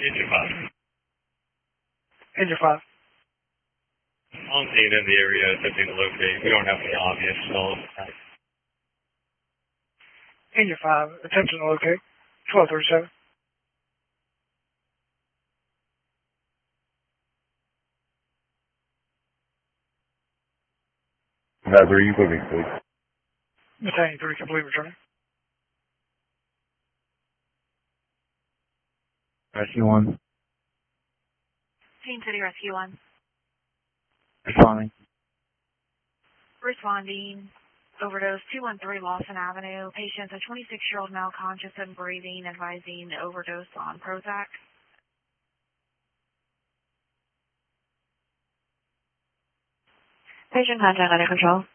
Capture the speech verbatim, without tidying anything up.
Engine five. Engine five. On scene in the area, attempting to locate. We don't have any obvious, so. Engine five, attempting to locate. twelve thirty-seven. That's where you moving, please. Battalion three, complete returning. Rescue one. Team City Rescue one. Responding. Responding. Overdose two one three Lawson Avenue. Patient, a twenty-six-year-old male conscious and breathing, advising overdose on Prozac. Patient contact under control.